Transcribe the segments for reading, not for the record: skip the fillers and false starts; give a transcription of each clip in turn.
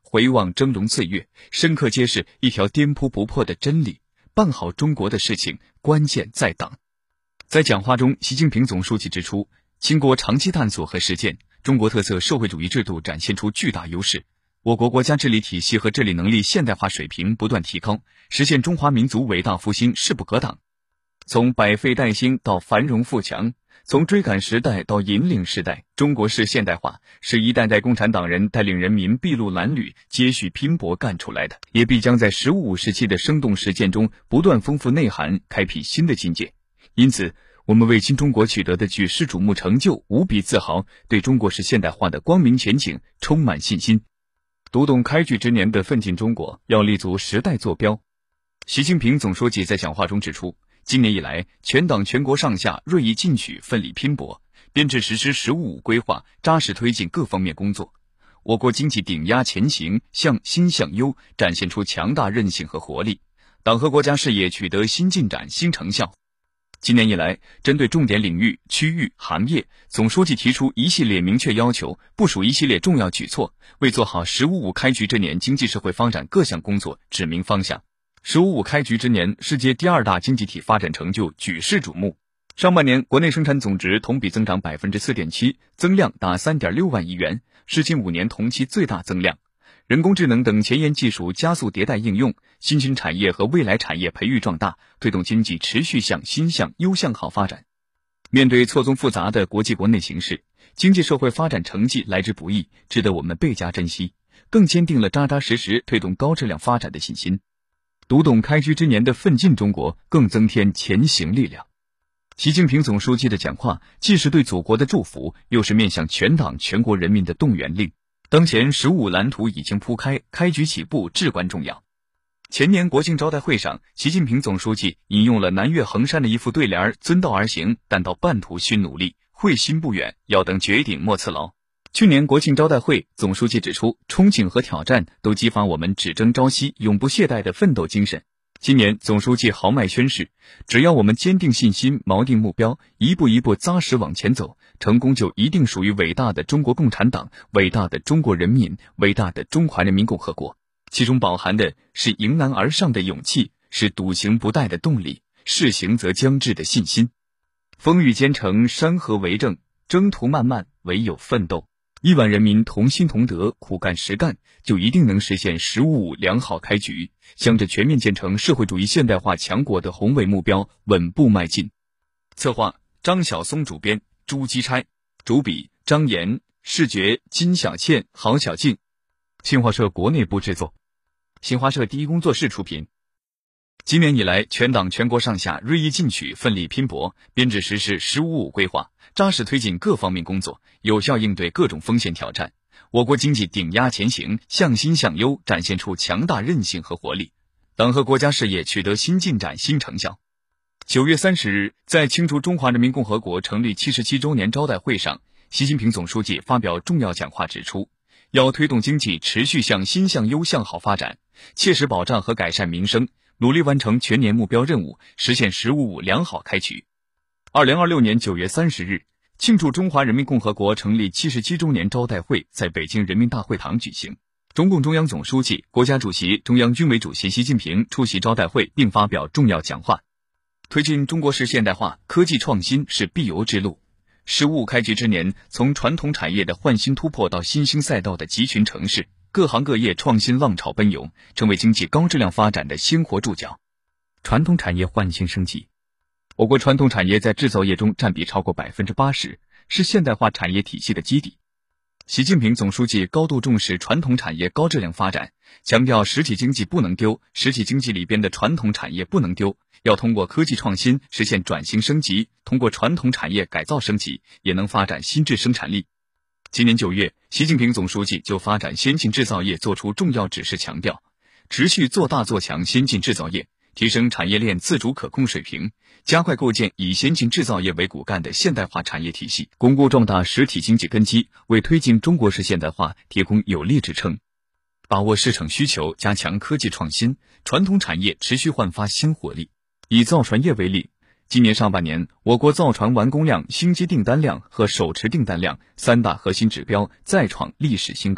回望峥嵘岁月，深刻揭示一条颠扑不破的真理：办好中国的事情，关键在党。在讲话中，习近平总书记指出，经过长期探索和实践，中国特色社会主义制度展现出巨大优势，我国国家治理体系和治理能力现代化水平不断提高，实现中华民族伟大复兴势不可挡。从百废待兴到繁荣富强，从追赶时代到引领时代，中国式现代化是一代代共产党人带领人民筚路蓝缕、接续拼搏干出来的，也必将在15时期的生动实践中不断丰富内涵，开辟新的境界。因此，我们为新中国取得的举世瞩目成就无比自豪，对中国式现代化的光明前景充满信心。读懂开局之年的奋进中国，要立足时代坐标。习近平总书记在讲话中指出，今年以来，全党全国上下锐意进取，奋力拼搏，编制实施“十五五”规划，扎实推进各方面工作。我国经济顶压前行，向新向优，展现出强大韧性和活力，党和国家事业取得新进展、新成效。今年以来，针对重点领域、区域、行业，总书记提出一系列明确要求，部署一系列重要举措，为做好“十五五”开局之年经济社会发展各项工作指明方向。“十五五”开局之年，世界第二大经济体发展成就举世瞩目。上半年国内生产总值同比增长 4.7%， 增量达 3.6 万亿元，是近5年同期最大增量。人工智能等前沿技术加速迭代应用，新兴产业和未来产业培育壮大，推动经济持续向新向优向好发展。面对错综复杂的国际国内形势，经济社会发展成绩来之不易，值得我们倍加珍惜，更坚定了扎扎实实推动高质量发展的信心。读懂开局之年的奋进中国，更增添前行力量。习近平总书记的讲话，既是对祖国的祝福，又是面向全党全国人民的动员令。当前“十五五”蓝图已经铺开，开局起步至关重要。前年国庆招待会上，习近平总书记引用了南岳衡山的一副对联：遵道而行，但到半途须努力，会心不远，要等绝顶莫辞劳。去年国庆招待会，总书记指出，憧憬和挑战都激发我们只争朝夕、永不懈怠的奋斗精神。今年总书记豪迈宣誓，只要我们坚定信心、锚定目标，一步一步扎实往前走，成功就一定属于伟大的中国共产党、伟大的中国人民、伟大的中华人民共和国。其中饱含的是迎难而上的勇气，是笃行不怠的动力，是行则将至的信心。风雨兼程，山河为证，征途漫漫，唯有奋斗。亿万人民同心同德，苦干实干，就一定能实现“十五五”良好开局，向着全面建成社会主义现代化强国的宏伟目标稳步迈进。策划：张晓松，主编朱基钗，主笔张岩，视觉金小倩、郝小静，新华社国内部制作，新华社第一工作室出品。今年以来，全党全国上下锐意进取，奋力拼搏，编制实施“十五五”规划，扎实推进各方面工作，有效应对各种风险挑战。我国经济顶压前行，向新向优，展现出强大韧性和活力，党和国家事业取得新进展、新成效。9月30日，在庆祝中华人民共和国成立77周年招待会上，习近平总书记发表重要讲话指出，要推动经济持续向新向优向好发展，切实保障和改善民生，努力完成全年目标任务，实现“十五五”良好开局。2026年9月30日，庆祝中华人民共和国成立77周年招待会在北京人民大会堂举行。中共中央总书记、国家主席、中央军委主席习近平出席招待会并发表重要讲话。推进中国式现代化，科技创新是必由之路。“十五五”开局之年，从传统产业的焕新突破到新兴赛道的集群城市，各行各业创新浪潮奔涌，成为经济高质量发展的鲜活注脚。传统产业焕新升级，我国传统产业在制造业中占比超过 80%， 是现代化产业体系的基底。习近平总书记高度重视传统产业高质量发展，强调实体经济不能丢，实体经济里边的传统产业不能丢，要通过科技创新实现转型升级，通过传统产业改造升级，也能发展新质生产力。今年9月，习近平总书记就发展先进制造业作出重要指示，强调持续做大做强先进制造业，提升产业链自主可控水平，加快构建以先进制造业为骨干的现代化产业体系，巩固壮大实体经济根基，为推进中国式现代化提供有力支撑。把握市场需求，加强科技创新，传统产业持续焕发新活力。以造船业为例，今年上半年，我国造船完工量、新机订单量和手持订单量3大核心指标再创历史新高，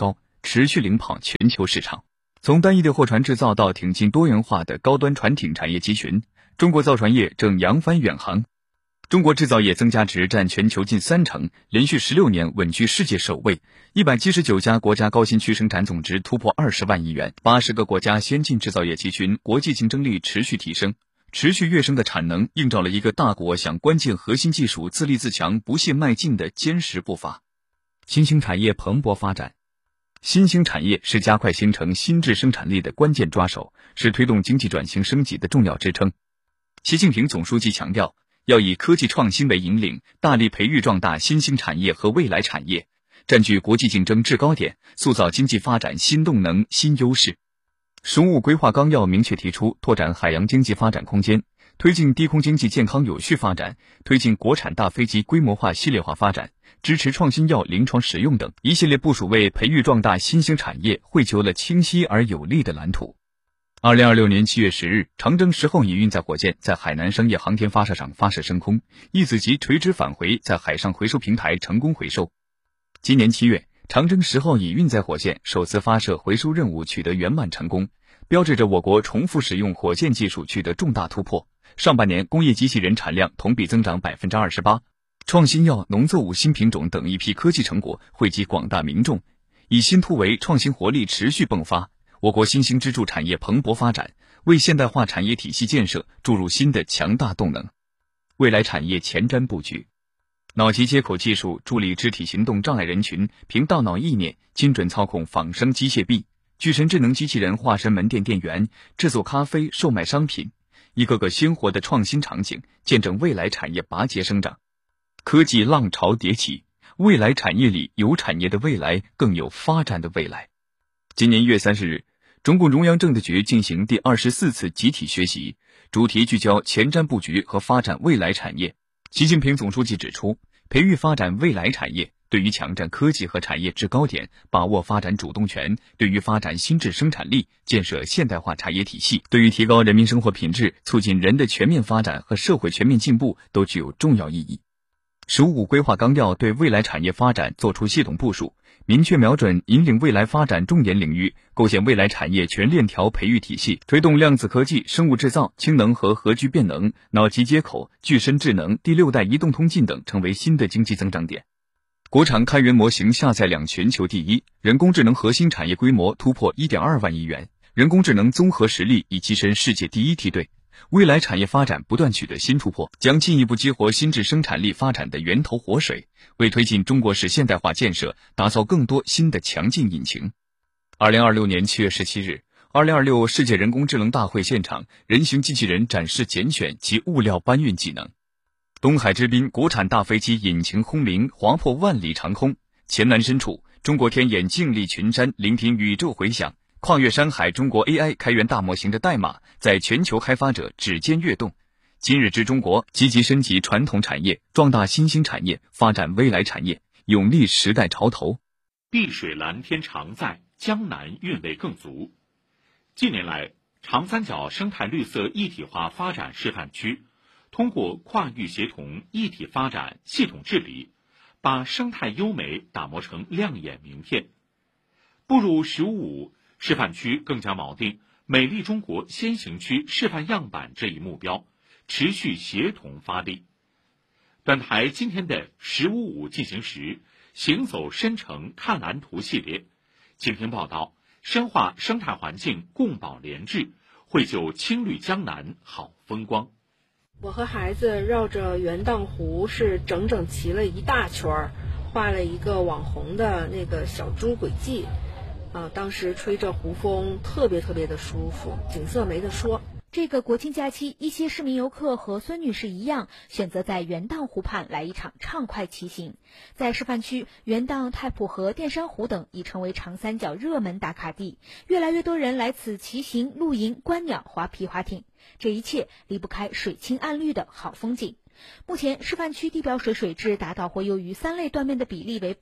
持续领跑全球市场。从单一的货船制造到挺进多元化的高端船艇产业集群，中国造船业正扬帆远航。中国制造业增加值占全球近30%，连续16年稳居世界首位。179家国家高新区生产总值突破20万亿元，80个国家先进制造业集群，国际竞争力持续提升。持续跃升的产能映照了一个大国向关键核心技术自立自强不懈迈进的坚实步伐。新兴产业蓬勃发展。新兴产业是加快形成新质生产力的关键抓手，是推动经济转型升级的重要支撑。习近平总书记强调，要以科技创新为引领，大力培育壮大新兴产业和未来产业，占据国际竞争制高点，塑造经济发展新动能、新优势。十五规划纲要明确提出，拓展海洋经济发展空间，推进低空经济健康有序发展，推进国产大飞机规模化系列化发展，支持创新药临床使用等一系列部署，为培育壮大新兴产业绘就了清晰而有力的蓝图。2026年7月10日，长征10号乙运载火箭在海南商业航天发射场发射升空，一子级垂直返回在海上回收平台成功回收。今年7月，长征10号乙运载火箭首次发射回收任务取得圆满成功，标志着我国重复使用火箭技术取得重大突破。上半年工业机器人产量同比增长 28%， 创新药、农作物新品种等一批科技成果惠及广大民众，以新突围，创新活力持续迸发。我国新兴支柱产业蓬勃发展，为现代化产业体系建设注入新的强大动能。未来产业前瞻布局。脑机接口技术助力肢体行动障碍人群凭大脑意念精准操控仿生机械臂，巨神智能机器人化身门店店员，制作咖啡、售卖商品，一个个鲜活的创新场景，见证未来产业拔节生长。科技浪潮迭起，未来产业里有产业的未来，更有发展的未来。今年1月30日，中共中央政治局进行第24次集体学习，主题聚焦前瞻布局和发展未来产业。习近平总书记指出，培育发展未来产业，对于抢占科技和产业制高点，把握发展主动权，对于发展新质生产力，建设现代化产业体系，对于提高人民生活品质，促进人的全面发展和社会全面进步，都具有重要意义。15规划纲要对未来产业发展作出系统部署，明确瞄准引领未来发展重点领域，构建未来产业全链条培育体系，推动量子科技、生物制造、氢能和核聚变能、脑机接口、具身智能、第6代移动通信等成为新的经济增长点。国产开源模型下载量全球第一，人工智能核心产业规模突破 1.2 万亿元，人工智能综合实力已跻身世界第一梯队。未来产业发展不断取得新突破，将进一步激活新质生产力发展的源头活水，为推进中国式现代化建设打造更多新的强劲引擎。2026年7月17日，2026世界人工智能大会现场，人形机器人展示拣选及物料搬运技能。东海之滨国产大飞机引擎轰鸣，划破万里长空。黔南深处，中国天眼静立群山，聆听宇宙回响。跨越山海，中国 AI 开源大模型的代码在全球开发者指尖跃动。今日之中国，积极升级传统产业，壮大新兴产业，发展未来产业，勇立时代潮头。 碧水蓝天常在，江南韵味更足。近年来，长三角生态绿色一体化发展示范区通过跨域协同、一体发展、系统治理，把生态优美打磨成亮眼名片。步入15示范区更加锚定美丽中国先行区示范样板这一目标，持续协同发力。本台今天的15进行时，行走深城看蓝图系列，请听报道：深化生态环境共保联治，绘就青绿江南好风光。 我和孩子绕着元荡湖是整整骑了一大圈，画了一个网红的那个小猪轨迹。当时吹着湖风，特别的舒服，景色没得说。 这个国庆假期，一些市民游客和孙女士一样，选择在元荡湖畔来一场畅快骑行。在示范区，元荡、太浦河、淀山湖等已成为长三角热门打卡地，越来越多人来此骑行、露营、观鸟、划皮划艇。这一切离不开水清岸绿的好风景。目前示范区地表水质达到或优于3类断面的比例为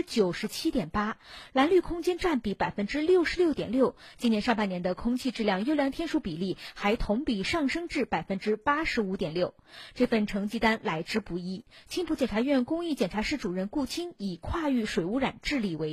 97.8%， 蓝绿空间占比 66.6%， 今年上半年的空气质量优良天数比例还同比上升至 85.6%。 这份成绩单来之不易，青浦检察院公益检察室主任顾青以跨域水污染治理为例。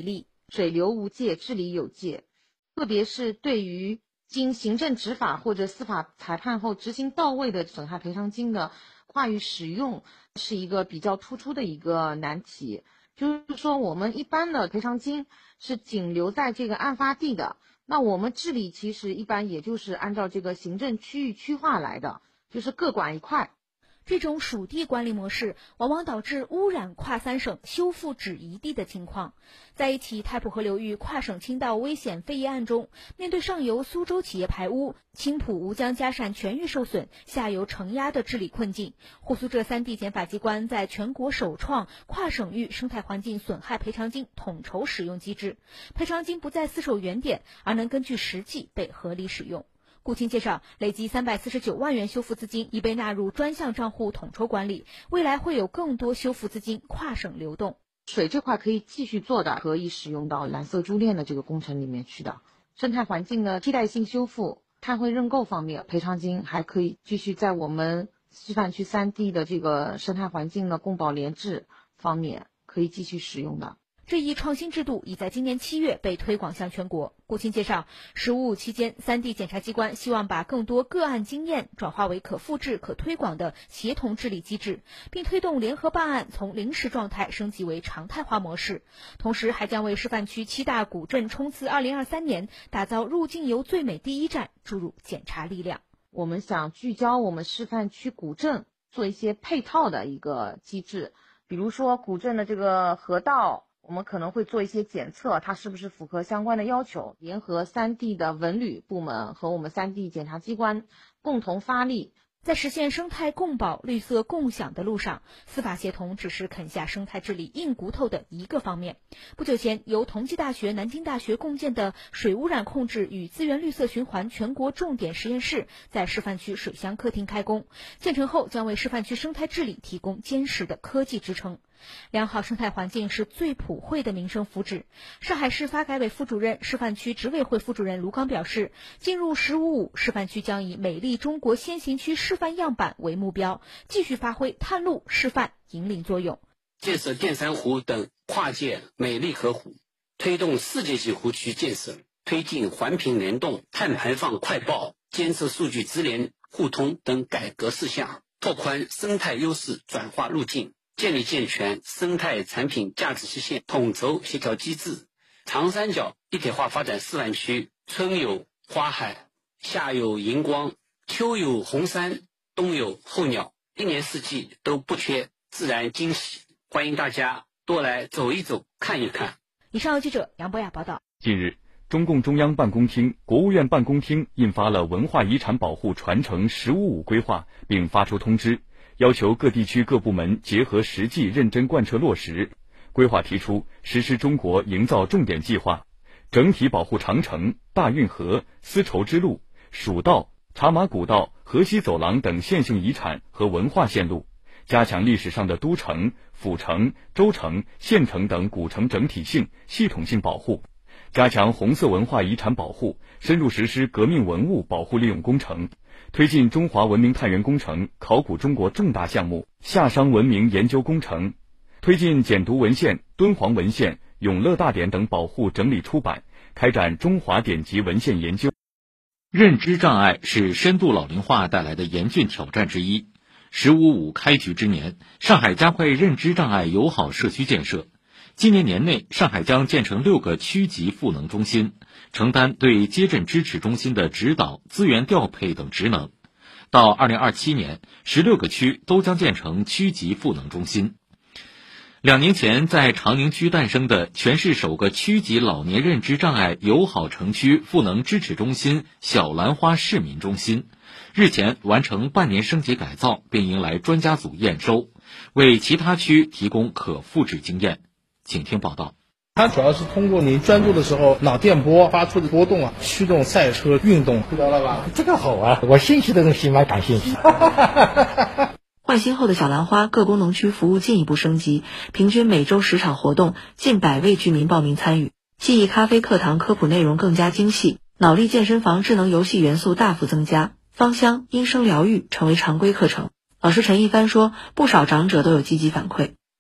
水流无界，治理有界，特别是对于经行政执法或者司法裁判后执行到位的损害赔偿金的跨域使用，是一个比较突出的一个难题。就是说我们一般的赔偿金是仅留在这个案发地的，那我们治理其实一般也就是按照这个行政区域区划来的，就是各管一块。 这种属地管理模式往往导致污染跨3省、修复只一地的情况。在一起太浦河流域跨省倾倒危险废业案中，面对上游苏州企业排污、青浦吴江嘉善全域受损、下游承压的治理困境，沪苏浙3地检法机关在全国首创跨省域生态环境损害赔偿金统筹使用机制，赔偿金不再厮守原点，而能根据实际被合理使用。顾青介绍，累计349万元修复资金已被纳入专项账户统筹管理，未来会有更多修复资金跨省流动。 水这块可以继续做的，可以使用到蓝色珠链的这个工程里面去的。生态环境的替代性修复、碳汇认购方面，赔偿金还可以继续在我们示范区3地的这个生态环境的共保联治方面可以继续使用的。 这一创新制度已在今年7月被推广向全国。顾青介绍，“15·5”期间，3地检察机关希望把更多个案经验转化为可复制、可推广的协同治理机制，并推动联合办案从临时状态升级为常态化模式。同时，还将为示范区7大古镇冲刺2023年打造入境游最美第一站注入检察力量。 我们想聚焦我们示范区古镇，做一些配套的一个机制，比如说古镇的这个河道，我们可能会做一些检测，它是不是符合相关的要求，联合3地的文旅部门和我们3地检察机关共同发力。 在实现生态共保、绿色共享的路上，司法协同只是啃下生态治理硬骨头的一个方面。不久前，由同济大学、南京大学共建的水污染控制与资源绿色循环全国重点实验室在示范区水乡客厅开工，建成后将为示范区生态治理提供坚实的科技支撑。良好生态环境是最普惠的民生福祉。上海市发改委副主任、示范区执委会副主任卢刚表示，进入“15·5”，示范区将以美丽中国先行区示范样板为目标，继续发挥探路、示范、引领作用。 建设淀山湖等跨界美丽河湖，推动世界级湖区建设，推进环评联动、碳排放快报、监测数据直联互通等改革事项，拓宽生态优势转化路径，建立健全生态产品价值实现统筹协调机制。长三角一体化发展示范区，春有花海，夏有荧光，秋有红山，冬有候鸟，一年四季都不缺自然惊喜，欢迎大家多来走一走、看一看。 以上由记者杨博雅报道。 近日，中共中央办公厅、国务院办公厅印发了文化遗产保护传承“15·5”规划，并发出通知，要求各地区各部门结合实际认真贯彻落实。规划提出实施中国营造重点计划，整体保护长城、大运河、丝绸之路、蜀道、茶马古道、河西走廊等线性遗产和文化线路，加强历史上的都城、府城、州城、县城等古城整体性、系统性保护，加强红色文化遗产保护，深入实施革命文物保护利用工程，推进中华文明探源工程、考古中国重大项目、夏商文明研究工程，推进简牍文献、敦煌文献、永乐大典等保护整理出版，开展中华典籍文献研究。 认知障碍是深度老龄化带来的严峻挑战之一。“15·5”开局之年，上海加快认知障碍友好社区建设。今年年内，上海将建成6个区级赋能中心，承担对接诊支持中心的指导、资源调配等职能。到2027年，16个区都将建成区级赋能中心。2年前，在长宁区诞生的全市首个区级老年认知障碍友好城区赋能支持中心小兰花市民中心，日前完成半年升级改造，并迎来专家组验收，为其他区提供可复制经验。请听报道。 它主要是通过你专注的时候，脑电波发出的波动驱动赛车运动，知道了吧？ 这个好啊，我兴趣的东西蛮感兴趣。 换新后的小兰花各功能区服务进一步升级，平均每周10场活动，近100位居民报名参与。记忆咖啡课堂科普内容更加精细，脑力健身房智能游戏元素大幅增加，芳香、音声疗愈成为常规课程。老师陈一帆说，不少长者都有积极反馈。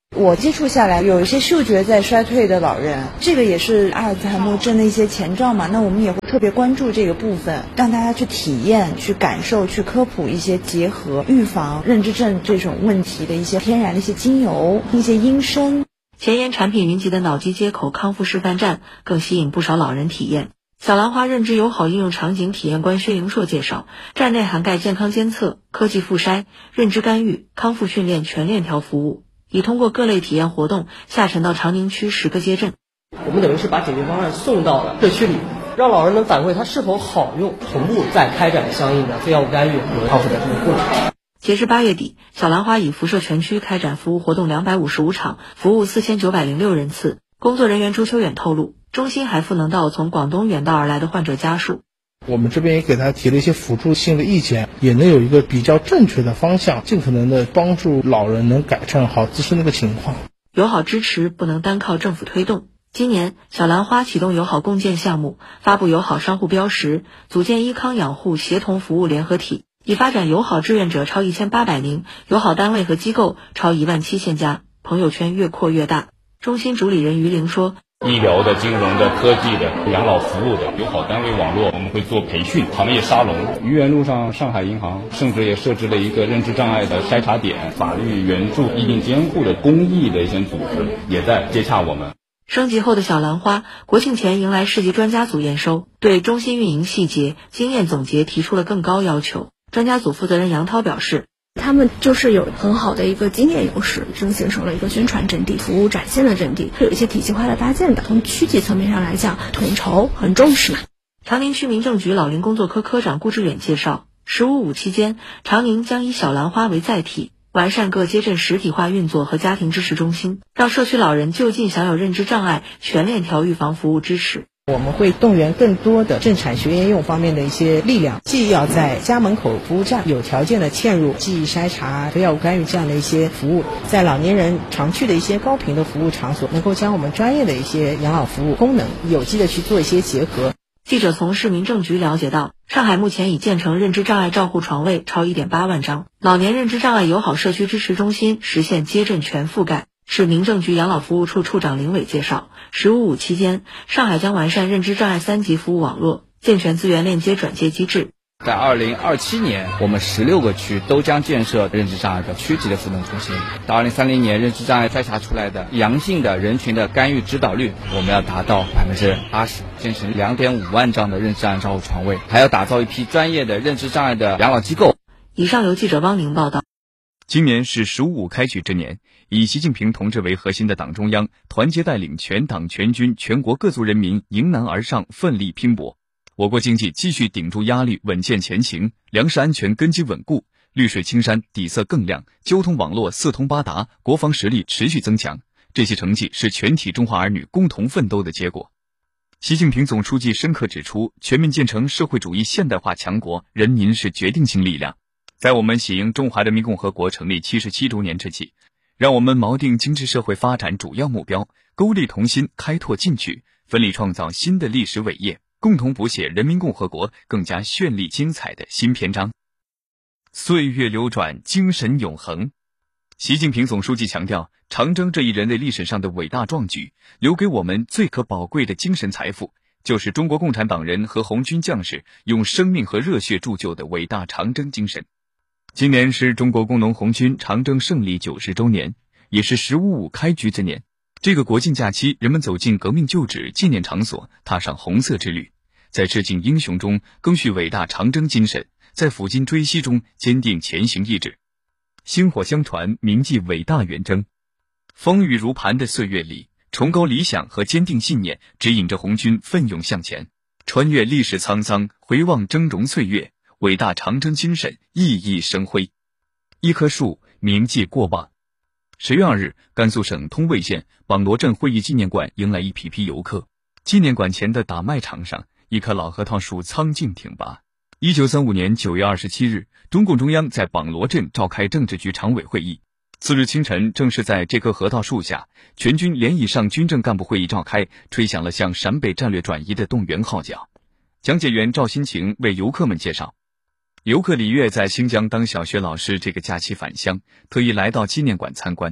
我接触下来，有一些嗅觉在衰退的老人，这个也是阿尔兹海默症的一些前兆嘛。那我们也会特别关注这个部分，让大家去体验、去感受、去科普一些结合预防认知症这种问题的一些天然的一些精油、一些音声。 前沿产品云集的脑机接口康复示范站更吸引不少老人体验。小兰花认知友好应用场景体验官薛莹硕介绍，站内涵盖健康监测、科技复筛、认知干预、康复训练全链条服务，已通过各类体验活动下沉到长宁区10个街镇。 我们等于是把解决方案送到了社区里，让老人能反馈它是否好用，同步再开展相应的非药物干预和康复的这个过程。 截至8月底，小兰花已辐射全区开展服务活动255场，服务4906人次。工作人员朱秋远透露，中心还赋能到从广东远道而来的患者家属。 我们这边也给他提了一些辅助性的意见，也能有一个比较正确的方向，尽可能的帮助老人能改善好自身的一个情况。 友好支持不能单靠政府推动。今年，小兰花启动友好共建项目，发布友好商户标识，组建医康养护协同服务联合体，已发展友好志愿者超1800名，友好单位和机构超17000家，朋友圈越扩越大。中心主理人于玲说， 医疗的、金融的、科技的、养老服务的友好单位网络，我们会做培训、行业沙龙。愚园路上上海银行甚至也设置了一个认知障碍的筛查点，法律援助、意定监护的公益的一些组织也在接洽我们。 升级后的小兰花，国庆前迎来市级专家组验收，对中心运营细节、经验总结提出了更高要求。专家组负责人杨涛表示， 他们就是有很好的一个经验优势，正形成了一个宣传阵地、服务展现的阵地，是有一些体系化的搭建的。从区级层面上来讲，统筹很重视。 长宁区民政局老龄工作科科长顾志远介绍，15.5期间，长宁将以小兰花为载体，完善各街镇实体化运作和家庭支持中心，让社区老人就近享有认知障碍全链条预防服务支持。 我们会动员更多的政产学研用方面的一些力量，既要在家门口服务站有条件的嵌入记忆筛查、非药物干预这样的一些服务，在老年人常去的一些高频的服务场所，能够将我们专业的一些养老服务功能有机的去做一些结合。 记者从市民政局了解到，上海目前已建成认知障碍照护床位超1.8万张，老年认知障碍友好社区支持中心实现街镇全覆盖。市民政局养老服务处处长林伟介绍，15.5期间，上海将完善认知障碍3级服务网络，健全资源链接转接机制。 在2027年，我们16个区都将建设认知障碍的区级的赋能中心。到2030年，认知障碍筛查出来的阳性的人群的干预指导率，我们要达到80%，建成2.5万张的认知障碍照护床位，还要打造一批专业的认知障碍的养老机构。 以上由记者汪宁报道。 今年是15开局之年，以习近平同志为核心的党中央团结带领全党全军全国各族人民迎难而上，奋力拼搏。我国经济继续顶住压力，稳健前行，粮食安全根基稳固，绿水青山底色更亮，交通网络四通八达，国防实力持续增强。这些成绩是全体中华儿女共同奋斗的结果。习近平总书记深刻指出，全面建成社会主义现代化强国，人民是决定性力量。在我们喜迎中华人民共和国成立77周年之际，让我们锚定经济社会发展主要目标，勾力同心，开拓进取，奋力创造新的历史伟业，共同谱写人民共和国更加绚丽精彩的新篇章。岁月流转，精神永恒。习近平总书记强调，长征这一人类历史上的伟大壮举，留给我们最可宝贵的精神财富，就是中国共产党人和红军将士用生命和热血铸就的伟大长征精神。今年是中国工农红军长征胜利90周年，也是15.5开局之年。这个国庆假期，人们走进革命旧址、纪念场所，踏上红色之旅，在致敬英雄中更续伟大长征精神，在抚今追昔中坚定前行意志。薪火相传，铭记伟大远征。风雨如磐的岁月里，崇高理想和坚定信念指引着红军奋勇向前，穿越历史沧桑，回望峥嵘岁月，伟大长征精神熠熠生辉。一棵树铭记过往。10月2日，甘肃省通渭县榜罗镇会议纪念馆迎来一批批游客。纪念馆前的打麦场上，一棵老核桃树苍劲挺拔。1935年9月27日，中共中央在榜罗镇召开政治局常委会议。次日清晨，正是在这棵核桃树下，全军连以上军政干部会议召开，吹响了向陕北战略转移的动员号角。讲解员赵新晴为游客们介绍，游客李月在新疆当小学老师，这个假期返乡，特意来到纪念馆参观。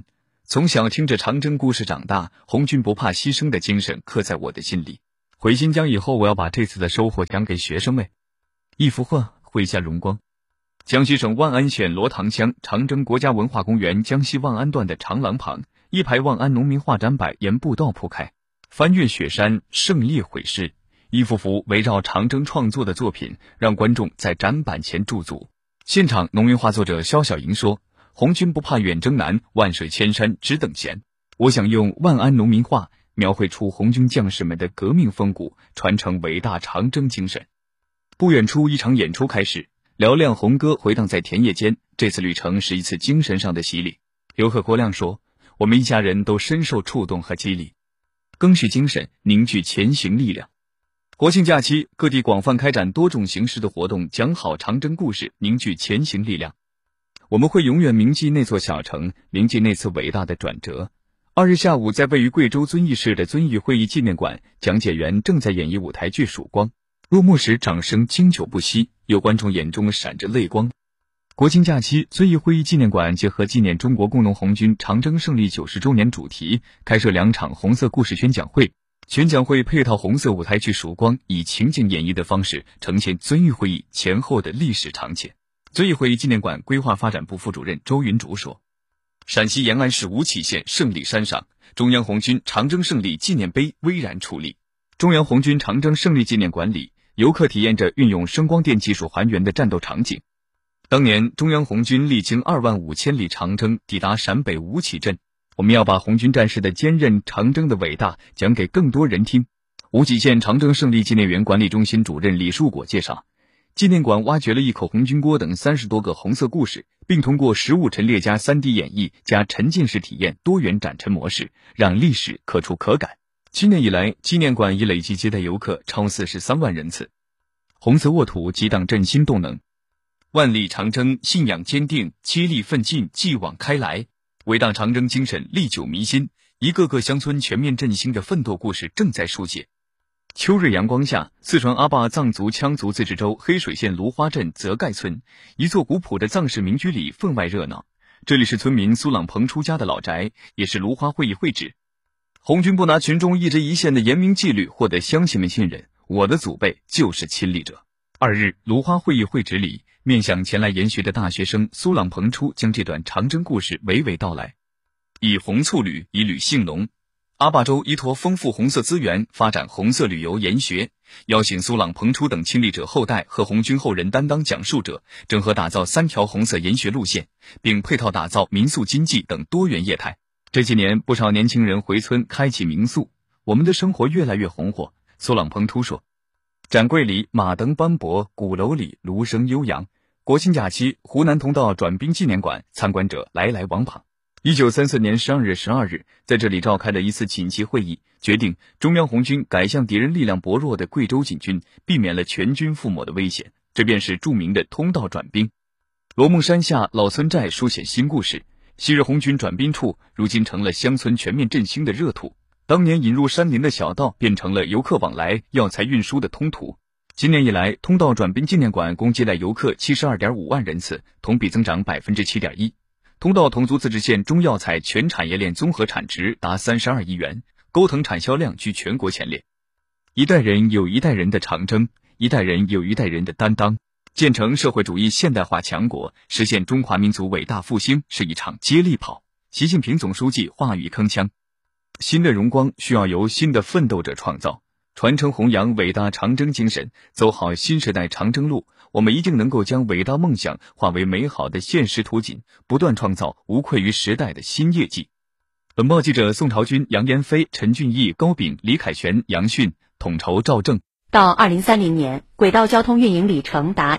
从小听着长征故事长大，红军不怕牺牲的精神刻在我的心里。回新疆以后，我要把这次的收获讲给学生们。一幅画绘下荣光。江西省万安县罗塘乡长征国家文化公园江西万安段的长廊旁，一排万安农民画展板沿步道铺开，翻越雪山，胜利毁尸，一幅幅围绕长征创作的作品，让观众在展板前驻足。现场农民画作者肖小莹说：“红军不怕远征难，万水千山只等闲。我想用万安农民画描绘出红军将士们的革命风骨，传承伟大长征精神。”不远处，一场演出开始，嘹亮红歌回荡在田野间。这次旅程是一次精神上的洗礼。游客郭亮说：“我们一家人都深受触动和激励，赓续精神，凝聚前行力量。”国庆假期，各地广泛开展多种形式的活动，讲好长征故事，凝聚前行力量。我们会永远铭记那座小城，铭记那次伟大的转折。2日下午，在位于贵州遵义市的遵义会议纪念馆，讲解员正在演绎舞台剧《曙光》。落幕时，掌声经久不息，有观众眼中闪着泪光。国庆假期，遵义会议纪念馆结合纪念中国工农红军长征胜利90周年主题，开设2场红色故事宣讲会。全讲会配套红色舞台剧《曙光》，以情景演绎的方式呈现遵义会议前后的历史场景。遵义会议纪念馆规划发展部副主任周云竹说：“陕西延安市吴起县胜利山上，中央红军长征胜利纪念碑巍然矗立。中央红军长征胜利纪念馆里，游客体验着运用声光电技术还原的战斗场景。当年中央红军历经25000里长征，抵达陕北吴起镇。我们要把红军战士的坚韧、长征的伟大讲给更多人听。”吴起县长征胜利纪念园管理中心主任李树果介绍，纪念馆挖掘了一口红军锅等30多个红色故事，并通过实物陈列加 3D 演绎加沉浸式体验多元展陈模式，让历史可触可感。今年以来，纪念馆已累计接待游客超43万人次。红色沃土激荡振兴动能，万里长征信仰坚定，接力奋进继往开来。伟大长征精神历久弥新，一个个乡村全面振兴的奋斗故事正在书写。秋日阳光下，四川阿坝藏族羌族自治州黑水县芦花镇泽盖村一座古朴的藏式民居里分外热闹。这里是村民苏朗鹏出家的老宅，也是芦花会议会址。红军不拿群众一针一线的严明纪律获得乡亲们信任，我的祖辈就是亲历者。2日，芦花会议会址里，面向前来研学的大学生苏朗鹏初将这段长征故事娓娓道来。以红簇旅，以旅兴隆。阿坝州依托丰富红色资源，发展红色旅游研学，邀请苏朗鹏初等亲历者后代和红军后人担当讲述者，整合打造3条红色研学路线，并配套打造民宿经济等多元业态。这几年，不少年轻人回村开启民宿，我们的生活越来越红火。苏朗鹏初说，展柜里马灯斑驳，鼓楼里芦声悠扬。国庆假期，湖南通道转兵纪念馆参观者来来往往。1934年12月12日，在这里召开了一次紧急会议，决定中央红军改向敌人力量薄弱的贵州锦军，避免了全军覆没的危险。这便是著名的通道转兵。罗木山下老村寨书写新故事，昔日红军转兵处，如今成了乡村全面振兴的热土。当年引入山林的小道，变成了游客往来、药材运输的通途。今年以来，通道转兵纪念馆共接待游客 72.5 万人次，同比增长 7.1%。通道侗族自治县中药材全产业链综合产值达32亿元，钩藤产销量居全国前列。一代人有一代人的长征，一代人有一代人的担当。建成社会主义现代化强国，实现中华民族伟大复兴是一场接力跑。习近平总书记话语铿锵：新的荣光需要由新的奋斗者创造，传承弘扬伟大长征精神，走好新时代长征路，我们一定能够将伟大梦想化为美好的现实图景，不断创造无愧于时代的新业绩。本报记者宋朝军、杨延飞、陈俊义、高炳、李凯旋、杨迅，统筹赵正。 到2030年，轨道交通运营里程达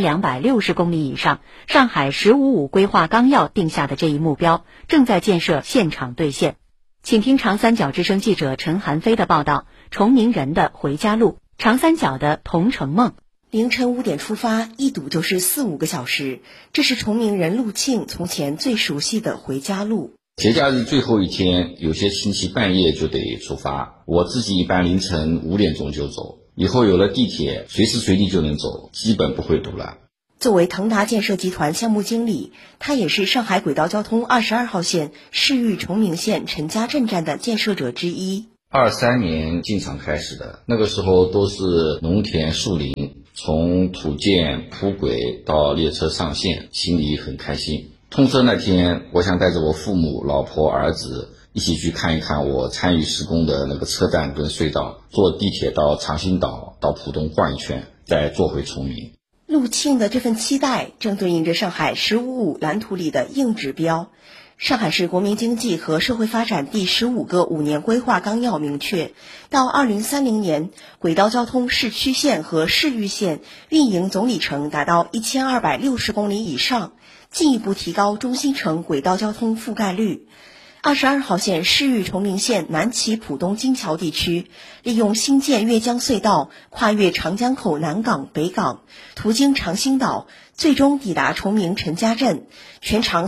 1260公里以上，上海“15+5”规划纲要定下的这一目标，正在建设现场兑现。请听长三角之声记者陈寒飞的报道：崇明人的回家路，长三角的同城梦。 凌晨5点出发，一堵就是4-5个小时，这是崇明人陆庆从前最熟悉的回家路。 节假日最后一天，有些亲戚半夜就得出发，我自己一般凌晨5点钟就走。以后有了地铁，随时随地就能走，基本不会堵了。 作为腾达建设集团项目经理，他也是上海轨道交通22号线市域崇明线陈家镇站的建设者之一。 23年进场开始的，那个时候都是农田树林，从土建铺轨到列车上线，心里很开心。通车那天，我想带着我父母、老婆、儿子一起去看一看我参与施工的那个车站跟隧道，坐地铁到长兴岛、到浦东逛一圈，再坐回崇明。 陆庆的这份期待正对应着上海“15+5”蓝图里的硬指标。上海市国民经济和社会发展第15个5年规划纲要明确，到2030年，轨道交通市区线和市域线运营总里程达到1260公里以上，进一步提高中心城轨道交通覆盖率。22号线市域崇明线南起浦东金桥地区，利用新建越江隧道跨越长江口南港、北港，途经长兴岛，最终抵达崇明陈家镇，全长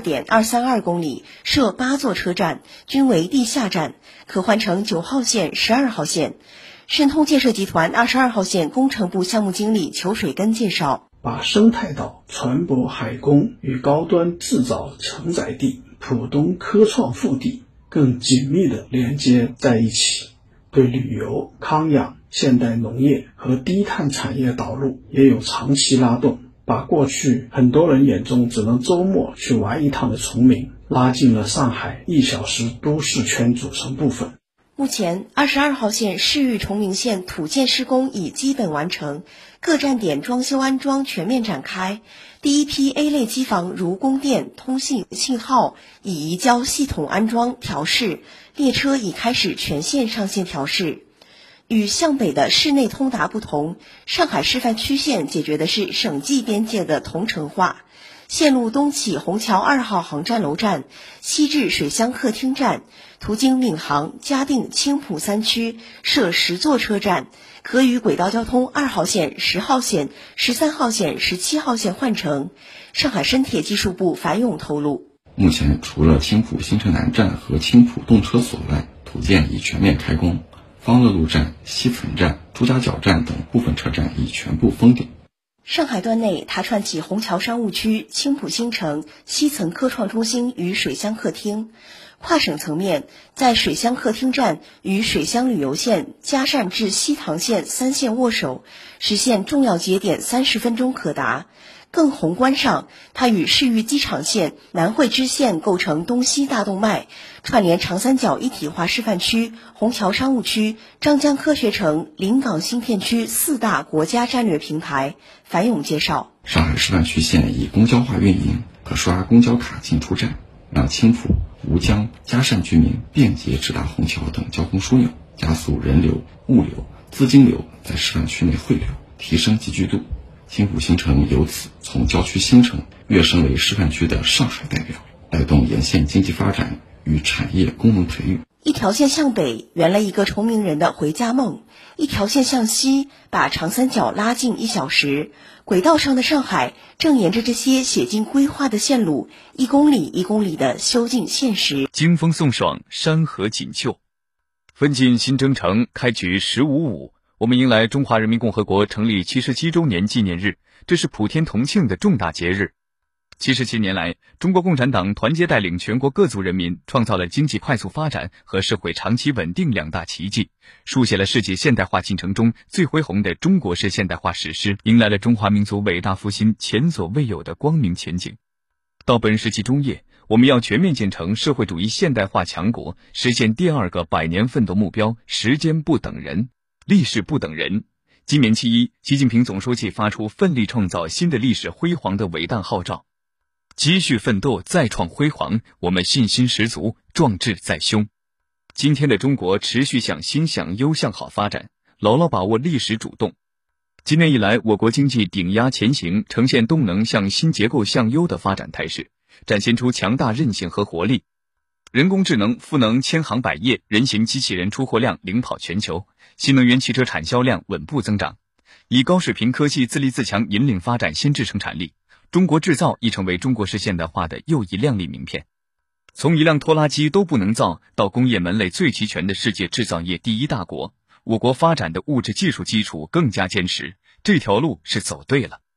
42.232公里，设8座车站，均为地下站，可换乘9号线、12号线。申通建设集团22号线工程部项目经理裘水根介绍， 把生态岛、船舶海工与高端制造承载地浦东科创腹地更紧密地连接在一起，对旅游、康养、现代农业和低碳产业导入也有长期拉动，把过去很多人眼中只能周末去玩一趟的崇明拉进了上海1小时都市圈组成部分。 目前22号线市域崇明线土建施工已基本完成，各站点装修安装全面展开，第一批 A 类机房如供电、通信、信号已移交系统安装调试，列车已开始全线上线调试。与向北的市内通达不同，上海示范区线解决的是省际边界的同城化。线路东起虹桥2号航站楼站，西至水乡客厅站，途经闵行、嘉定、青浦3区，设10座车站，可与轨道交通2号线、10号线、13号线、17号线换乘。上海深铁技术部樊勇透露， 目前除了青浦新城南站和青浦动车所外，土建已全面开工，方乐路站、西岑站、朱家角站等部分车站已全部封顶。 上海段内，它串起虹桥商务区、青浦新城、西岑科创中心与水乡客厅。跨省层面，在水乡客厅站与水乡旅游线、嘉善至西塘线3线握手，实现重要节点30分钟可达。更宏观上，它与市域机场线、南汇支线构成东西大动脉，串联长三角一体化示范区、虹桥商务区、张江科学城、临港新片区4大国家战略平台。樊勇介绍， 上海示范区线以公交化运营，可刷公交卡进出站，让青浦、吴江、嘉善居民便捷直达虹桥等交通枢纽，加速人流、物流、资金流在示范区内汇流，提升集聚度。青浦新城由此从郊区新城跃升为示范区的上海代表，带动沿线经济发展与产业功能培育。 一条线向北圆了一个崇明人的回家梦，一条线向西把长三角拉近1小时。轨道上的上海正沿着这些写进规划的线路，1公里1公里的修进现实。 经风送爽，山河锦绣，奋进新征程，开局15.5。我们迎来中华人民共和国成立77周年纪念日，这是普天同庆的重大节日。77年来，中国共产党团结带领全国各族人民，创造了经济快速发展和社会长期稳定2大奇迹，书写了世界现代化进程中最恢宏的中国式现代化史诗，迎来了中华民族伟大复兴前所未有的光明前景。到本世纪中叶，我们要全面建成社会主义现代化强国，实现第2个100年奋斗目标，时间不等人，历史不等人。今年7一，习近平总书记发出奋力创造新的历史辉煌的伟大号召，继续奋斗，再创辉煌，我们信心十足，壮志在胸。今天的中国持续向新向优向好发展，牢牢把握历史主动。今年以来，我国经济顶压前行，呈现动能向新结构向优的发展态势，展现出强大韧性和活力。人工智能赋能千行百业，人形机器人出货量领跑全球，新能源汽车产销量稳步增长，以高水平科技自立自强引领发展先质生产力。中国制造已成为中国式现代化的又一亮丽名片。从一辆拖拉机都不能造到工业门类最齐全的世界制造业第1大国，我国发展的物质技术基础更加坚实，这条路是走对了。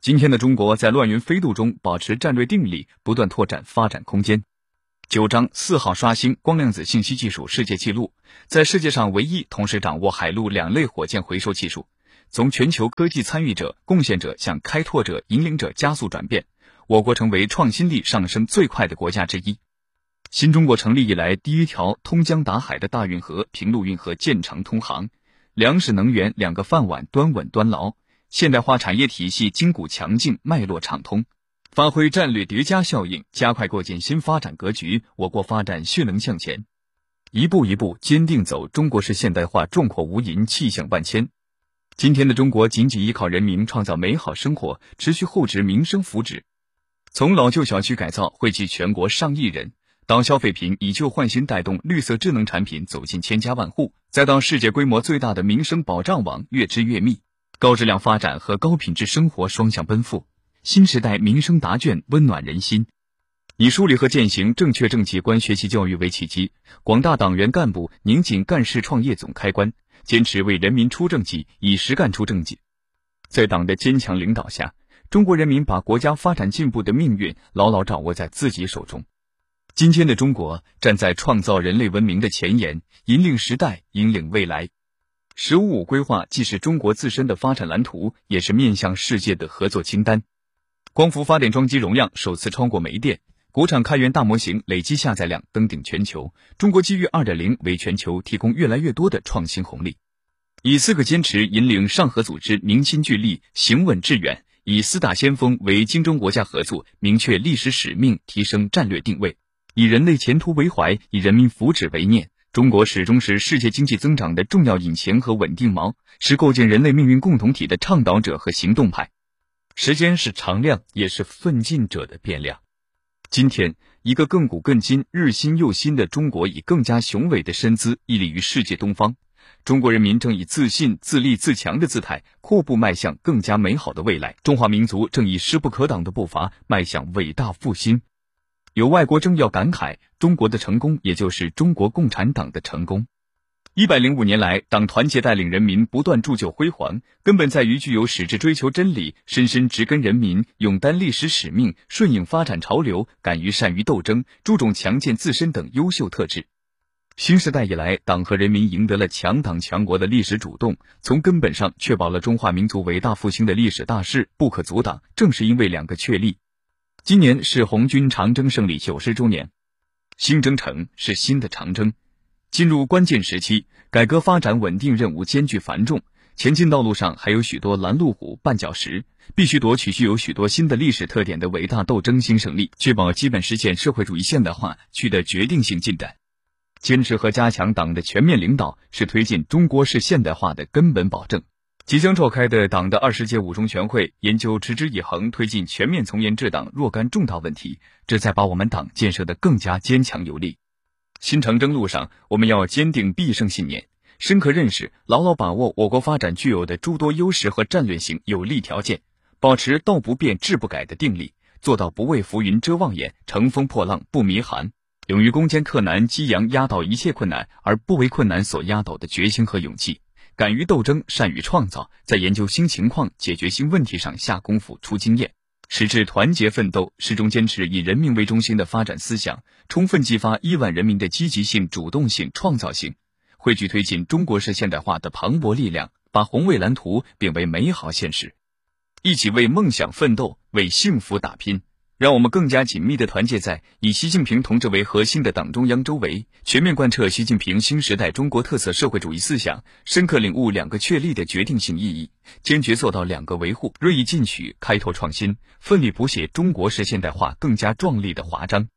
今天的中国在乱云飞渡中保持战略定力，不断拓展发展空间。9章4号刷新光量子信息技术世界纪录，在世界上唯一同时掌握海陆2类火箭回收技术。从全球科技参与者、贡献者向开拓者、引领者加速转变，我国成为创新力上升最快的国家之一。新中国成立以来第一条通江达海的大运河平陆运河建成通航，粮食能源2个饭碗端稳端牢，现代化产业体系筋骨强劲，脉络畅通，发挥战略叠加效应，加快构建新发展格局，我国发展迅能向前，一步一步坚定走中国式现代化壮阔无垠，气象万千。今天的中国紧紧依靠人民创造美好生活，持续厚植民生福祉。从老旧小区改造惠及全国上亿人，到消费品以旧换新带动绿色智能产品走进千家万户，再到世界规模最大的民生保障网越织越密，高质量发展和高品质生活双向奔赴，新时代民生答卷温暖人心。以梳理和践行正确政绩观学习教育为契机，广大党员干部拧紧干事创业总开关，坚持为人民出政绩，以实干出政绩。在党的坚强领导下，中国人民把国家发展进步的命运牢牢掌握在自己手中。今天的中国站在创造人类文明的前沿，引领时代，引领未来。“15+5”规划既是中国自身的发展蓝图，也是面向世界的合作清单。光伏发电装机容量首次超过煤电，国产开源大模型累计下载量登顶全球，中国机遇 2.0 为全球提供越来越多的创新红利。以4个坚持引领上合组织凝心聚力，行稳致远，以4大先锋为京中国家合作，明确历史使命，提升战略定位，以人类前途为怀，以人民福祉为念。中国始终是世界经济增长的重要引擎和稳定锚，是构建人类命运共同体的倡导者和行动派。时间是常量，也是奋进者的变量。今天，一个亘古亘今、日新又新的中国，以更加雄伟的身姿屹立于世界东方。中国人民正以自信、自立、自强的姿态，阔步迈向更加美好的未来。中华民族正以势不可挡的步伐，迈向伟大复兴。有外国政要感慨，中国的成功也就是中国共产党的成功。105年来，党团结带领人民不断铸就辉煌，根本在于具有矢志追求真理、深深植根人民、勇担历史使命、顺应发展潮流、敢于善于斗争、注重强健自身等优秀特质。新时代以来，党和人民赢得了强党强国的历史主动，从根本上确保了中华民族伟大复兴的历史大势不可阻挡。正是因为2个确立，今年是红军长征胜利90周年，新征程是新的长征。进入关键时期，改革发展稳定任务艰巨繁重，前进道路上还有许多拦路虎、绊脚石，必须夺取具有许多新的历史特点的伟大斗争新胜利，确保基本实现社会主义现代化取得决定性进展。坚持和加强党的全面领导，是推进中国式现代化的根本保证。即将召开的党的20届五中全会研究持之以恒推进全面从严治党若干重大问题，这在把我们党建设得更加坚强有力。新长征路上，我们要坚定必胜信念，深刻认识、牢牢把握我国发展具有的诸多优势和战略性有利条件，保持道不变志不改的定力，做到不为浮云遮望眼，乘风破浪不迷寒，勇于攻坚克难，激扬压倒一切困难而不为困难所压倒的决心和勇气，敢于斗争，善于创造，在研究新情况、解决新问题上下功夫、出经验，矢志团结奋斗，始终坚持以人民为中心的发展思想，充分激发亿万人民的积极性、主动性、创造性，汇聚推进中国式现代化的磅礴力量，把宏伟蓝图变为美好现实。一起为梦想奋斗，为幸福打拼。让我们更加紧密地团结在以习近平同志为核心的党中央周围，全面贯彻习近平新时代中国特色社会主义思想，深刻领悟2个确立的决定性意义，坚决做到2个维护，锐意进取，开拓创新，奋力谱写中国式现代化更加壮丽的华章。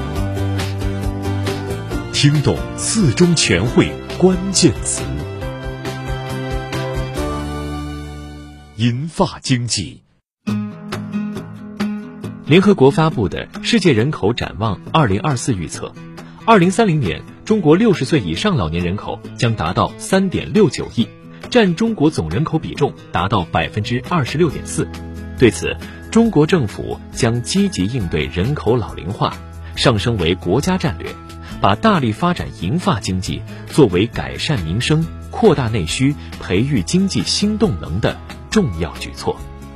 听懂4中全会关键词：银发经济。联合国发布的《世界人口展望2024》预测，2030年中国60岁以上老年人口将达到3.69亿，占中国总人口比重达到26.4%。对此，中国政府将积极应对人口老龄化，上升为国家战略，把大力发展银发经济作为改善民生、扩大内需、培育经济新动能的重要举措。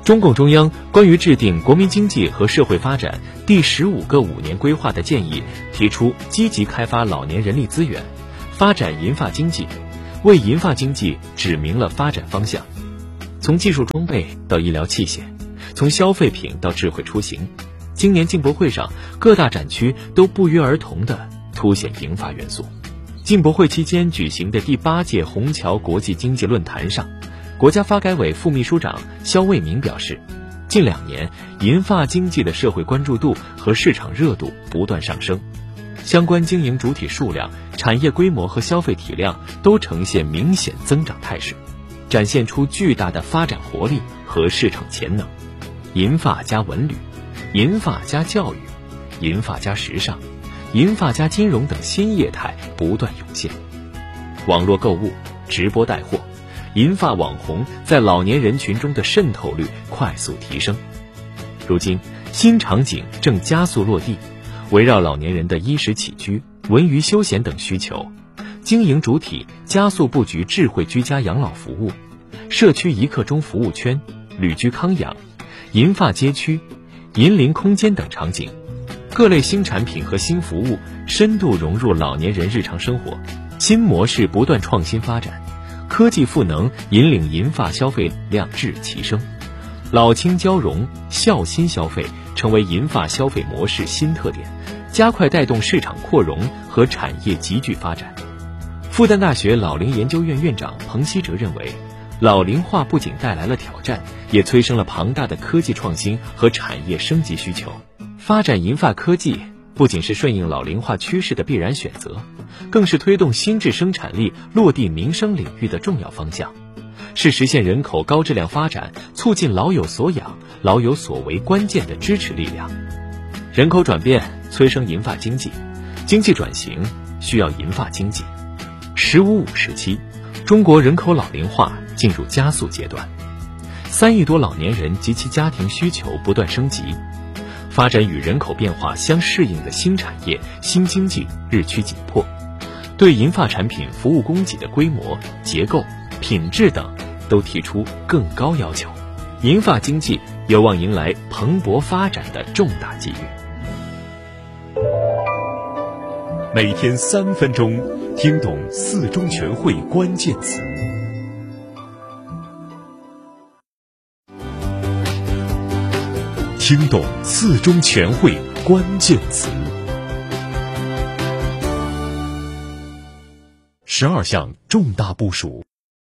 中共中央关于制定国民经济和社会发展第15个5年规划的建议提出，积极开发老年人力资源，发展银发经济，为银发经济指明了发展方向。从技术装备到医疗器械，从消费品到智慧出行，今年进博会上各大展区都不约而同地凸显银发元素。进博会期间举行的第8届虹桥国际经济论坛上，国家发改委副秘书长肖卫民表示，近2年银发经济的社会关注度和市场热度不断上升，相关经营主体数量、产业规模和消费体量都呈现明显增长态势，展现出巨大的发展活力和市场潜能。银发加文旅、银发加教育、银发加时尚、银发加金融等新业态不断涌现。网络购物、直播带货、银发网红在老年人群中的渗透率快速提升。如今新场景正加速落地，围绕老年人的衣食起居、文娱休闲等需求，经营主体加速布局智慧居家养老服务、社区1刻钟服务圈、旅居康养、银发街区、银龄空间等场景，各类新产品和新服务深度融入老年人日常生活，新模式不断创新发展，科技赋能引领银发消费量质齐升，老青交融、孝心消费成为银发消费模式新特点，加快带动市场扩容和产业集聚发展。复旦大学老龄研究院院长彭希哲认为，老龄化不仅带来了挑战，也催生了庞大的科技创新和产业升级需求。发展银发科技不仅是顺应老龄化趋势的必然选择，更是推动新质生产力落地民生领域的重要方向，是实现人口高质量发展、促进老有所养、老有所为关键的支持力量。人口转变催生银发经济，经济转型需要银发经济。“15+5”时期，中国人口老龄化进入加速阶段，3亿多老年人及其家庭需求不断升级，发展与人口变化相适应的新产业、新经济日趋紧迫，对银发产品服务供给的规模、结构、品质等都提出更高要求。银发经济有望迎来蓬勃发展的重大机遇。 每天3分钟，听懂4中全会关键词。听懂4中全会关键词。12项重大部署。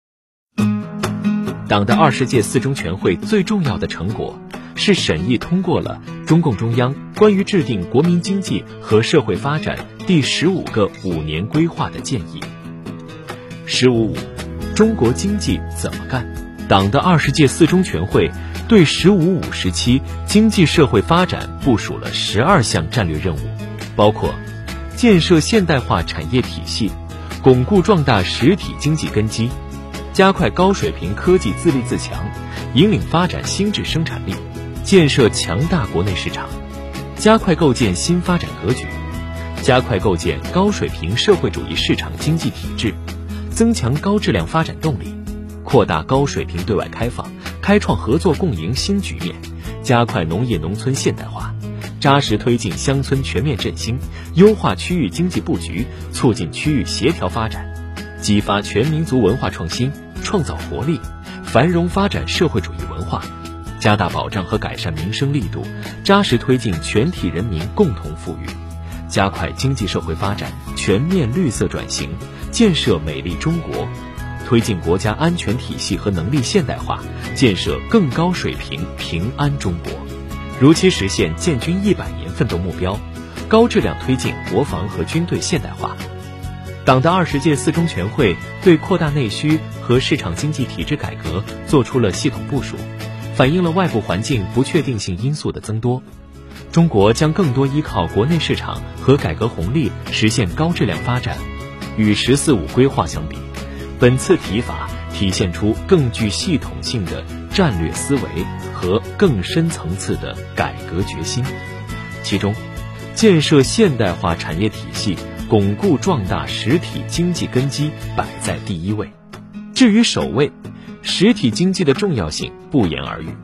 党的20届4中全会最重要的成果是审议通过了中共中央关于制定国民经济和社会发展第15个5年规划的建议。15.5，中国经济怎么干？党的20届4中全会对15.5时期经济社会发展部署了12项战略任务，包括建设现代化产业体系，巩固壮大实体经济根基，加快高水平科技自立自强，引领发展新质生产力，建设强大国内市场，加快构建新发展格局，加快构建高水平社会主义市场经济体制，增强高质量发展动力，扩大高水平对外开放，开创合作共赢新局面，加快农业农村现代化，扎实推进乡村全面振兴，优化区域经济布局，促进区域协调发展，激发全民族文化创新，创造活力，繁荣发展社会主义文化，加大保障和改善民生力度，扎实推进全体人民共同富裕，加快经济社会发展，全面绿色转型，建设美丽中国，推进国家安全体系和能力现代化，建设更高水平平安中国，如期实现建军100年奋斗目标，高质量推进国防和军队现代化。党的20届4中全会对扩大内需和市场经济体制改革做出了系统部署，反映了外部环境不确定性因素的增多。中国将更多依靠国内市场和改革红利实现高质量发展。与“14+5”规划相比，本次提法体现出更具系统性的战略思维和更深层次的改革决心。其中，建设现代化产业体系，巩固壮大实体经济根基摆在第一位。至于首位，实体经济的重要性不言而喻。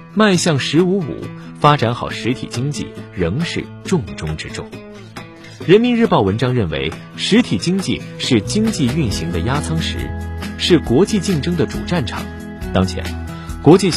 迈向“十五五”，发展好实体经济仍是重中之重。人民日报文章认为，实体经济是经济运行的压舱石，是国际竞争的主战场。当前，国际